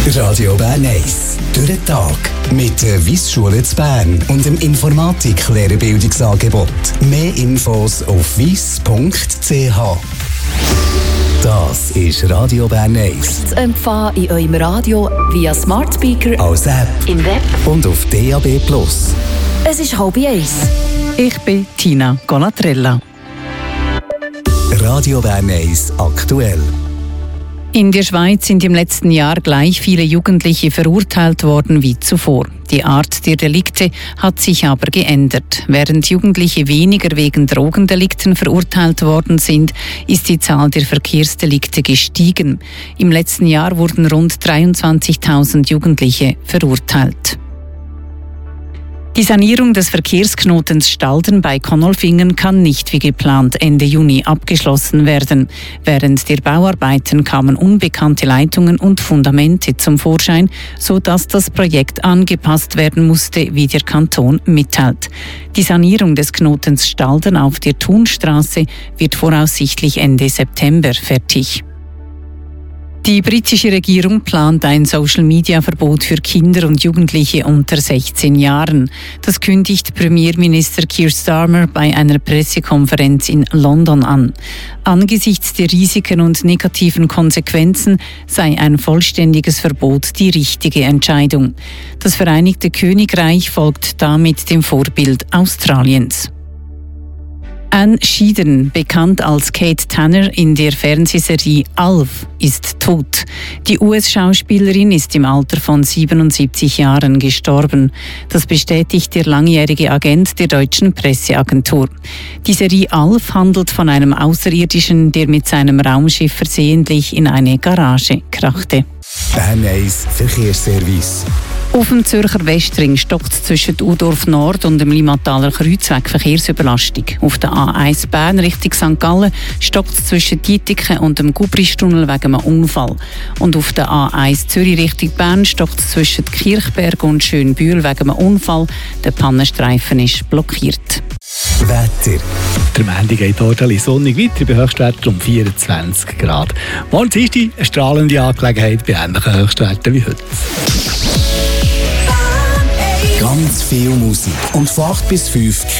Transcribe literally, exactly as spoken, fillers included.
Radio Bern eins. Durch den Tag. Mit der Wyss-Schule zu Bern und dem Informatik-Lehrerbildungsangebot. Mehr Infos auf wyss punkt c h. Das ist Radio Bern eins. Zu empfangen in eurem Radio via Smart Speaker, als App, im Web und auf D A B plus. Es ist halb eins. Ich bin Tina Gonatrella. Radio Bern eins aktuell. In der Schweiz sind im letzten Jahr gleich viele Jugendliche verurteilt worden wie zuvor. Die Art der Delikte hat sich aber geändert. Während Jugendliche weniger wegen Drogendelikten verurteilt worden sind, ist die Zahl der Verkehrsdelikte gestiegen. Im letzten Jahr wurden rund dreiundzwanzigtausend Jugendliche verurteilt. Die Sanierung des Verkehrsknotens Stalden bei Konolfingen kann nicht wie geplant Ende Juni abgeschlossen werden. Während der Bauarbeiten kamen unbekannte Leitungen und Fundamente zum Vorschein, sodass das Projekt angepasst werden musste, wie der Kanton mitteilt. Die Sanierung des Knotens Stalden auf der Thunstraße wird voraussichtlich Ende September fertig. Die britische Regierung plant ein Social-Media-Verbot für Kinder und Jugendliche unter sechzehn Jahren. Das kündigt Premierminister Keir Starmer bei einer Pressekonferenz in London an. Angesichts der Risiken und negativen Konsequenzen sei ein vollständiges Verbot die richtige Entscheidung. Das Vereinigte Königreich folgt damit dem Vorbild Australiens. Anne Schieden, bekannt als Kate Tanner in der Fernsehserie Alf, ist tot. Die U S-Schauspielerin ist im Alter von siebenundsiebzig Jahren gestorben. Das bestätigt der langjährige Agent der deutschen Presseagentur. Die Serie Alf handelt von einem Außerirdischen, der mit seinem Raumschiff versehentlich in eine Garage krachte. Bern eins Verkehrsservice. Auf dem Zürcher Westring stockt es zwischen Udorf Nord und dem Limmataler Kreuz wegen Verkehrsüberlastung. Auf der A eins Bern Richtung Sankt Gallen stockt es zwischen Dietiken und dem Gubristunnel wegen einem Unfall. Und auf der A eins Zürich Richtung Bern stockt es zwischen Kirchberg und Schönbühl wegen einem Unfall. Der Pannenstreifen ist blockiert. Wetter. Der Montag geht ordentlich sonnig weiter, bei Höchstwerten um vierundzwanzig Grad. Morgen ist die eine strahlende Angelegenheit bei ähnlichen Höchstwerten wie heute. Ganz viel Musik und von acht bis fünf